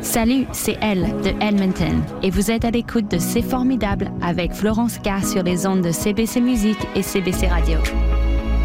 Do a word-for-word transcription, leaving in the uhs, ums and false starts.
Salut, c'est Elle de Edmonton et vous êtes à l'écoute de C'est formidable avec Florence K sur les ondes de C B C Musique et C B C Radio.